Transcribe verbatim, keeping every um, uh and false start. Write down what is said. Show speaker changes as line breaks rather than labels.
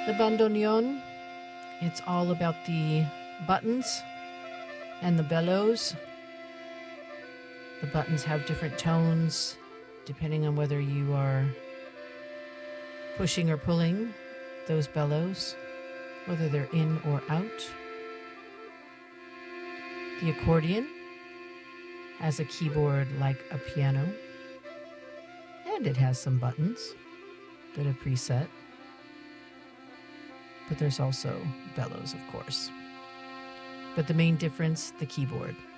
The bandoneon, it's all about the buttons and the bellows. The buttons have different tones depending on whether you are pushing or pulling those bellows, whether they're in or out. The accordion has a keyboard like a piano, and it has some buttons that are preset. But there's also bellows, of course. But the main difference, the keyboard.